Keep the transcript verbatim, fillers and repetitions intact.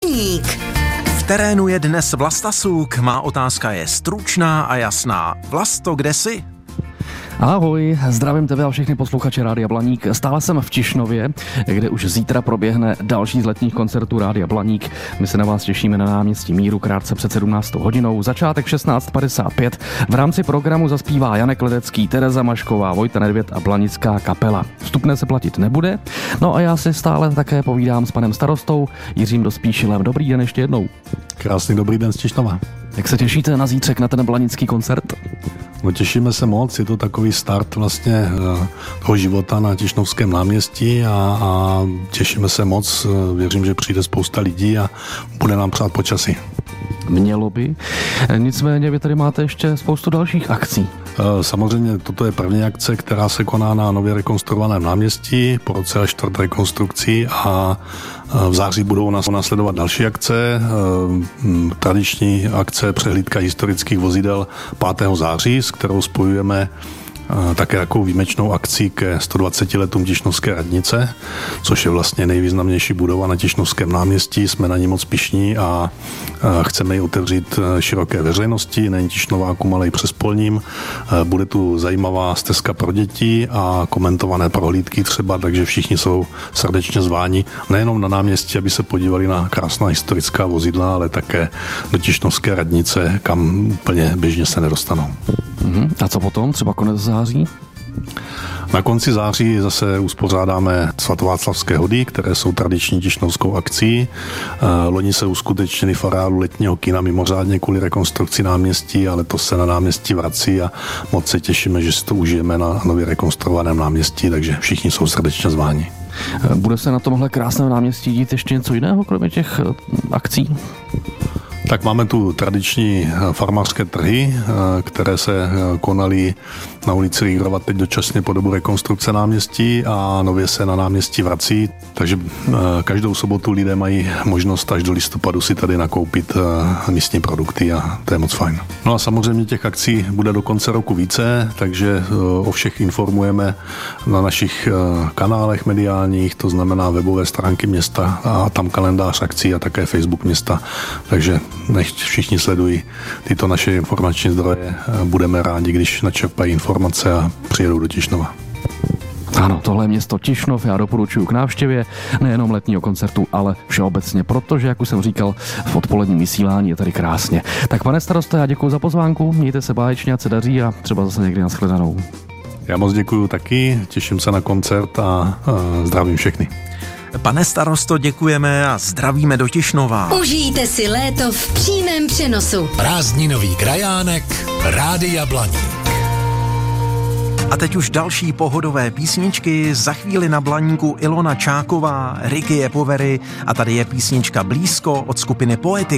Blaník. V terénu je dnes Vlasta Suk. Má otázka je stručná a jasná. Vlasto, kde jsi? Ahoj, zdravím tebe a všechny posluchače Rádia Blaník. Stále jsem v Tišnově, kde už zítra proběhne další z letních koncertů Rádia Blaník. My se na vás těšíme na náměstí Míru krátce před sedmnáctou hodinou. Začátek šestnáct padesát pět. V rámci programu zaspívá Janek Ledecký, Tereza Mašková, Vojta Nedvěd a Blanická kapela. Vstupné se platit nebude. No a já si stále také povídám s panem starostou Jiřím Dospíšilem. Dobrý den ještě jednou. Krásný dobrý den z Tišnova. Jak se těšíte na zítřek na ten blanický koncert? No, těšíme se moc, je to takový start vlastně toho života na Tišnovském náměstí a, a těšíme se moc, věřím, že přijde spousta lidí a bude nám přát počasí. Mělo by. Nicméně vy tady máte ještě spoustu dalších akcí. Samozřejmě toto je první akce, která se koná na nově rekonstruovaném náměstí po roce a čtvrt rekonstrukcí a v září budou následovat další akce. Tradiční akce přehlídka historických vozidel pátého září, s kterou spojujeme také jako výjimečnou akcí ke sto dvaceti letům Tišnovské radnice, což je vlastně nejvýznamnější budova na Tišnovském náměstí. Jsme na ní moc pyšní a chceme ji otevřít široké veřejnosti, nejen Tišnovákům, ale i přespolním. Bude tu zajímavá stezka pro děti a komentované prohlídky třeba, takže všichni jsou srdečně zváni nejenom na náměstí, aby se podívali na krásná historická vozidla, ale také do Tišnovské radnice, kam úplně běžně se nedostanou. Uhum. A co potom? Třeba konec září? Na konci září zase uspořádáme svatováclavské hody, které jsou tradiční tišnovskou akcí. Loni se uskutečnili v areálu letního kina mimořádně kvůli rekonstrukci náměstí, ale to se na náměstí vrací a moc se těšíme, že si to užijeme na nově rekonstruovaném náměstí, takže všichni jsou srdečně zváni. Bude se na tomhle krásném náměstí dít ještě něco jiného, kromě těch akcí? Tak máme tu tradiční farmářské trhy, které se konaly na ulici Rígrova teď dočasně po dobu rekonstrukce náměstí a nově se na náměstí vrací, takže každou sobotu lidé mají možnost až do listopadu si tady nakoupit místní produkty a to je moc fajn. No a samozřejmě těch akcí bude do konce roku více, takže o všech informujeme na našich kanálech mediálních, to znamená webové stránky města a tam kalendář akcí a také Facebook města, takže nechť všichni sledují tyto naše informační zdroje. Budeme rádi, když načerpají informace a přijedou do Tišnova. Ano, tohle je město Tišnov, já doporučuji k návštěvě nejenom letního koncertu, ale všeobecně, protože, jak už jsem říkal, v odpoledním vysílání je tady krásně. Tak pane starosto, já děkuji za pozvánku, mějte se báječně, ať se daří a třeba zase někdy nashledanou. Já moc děkuji taky, těším se na koncert a, a zdravím všechny. Pane starosto, děkujeme a zdravíme do Tišnova. Užijte si léto v přímém přenosu. Prázdninový krajánek Rádia Blaník. A teď už další pohodové písničky, za chvíli na Blaníku Ilona Čáková, Ricky Epovery a tady je písnička Blízko od skupiny Poetic.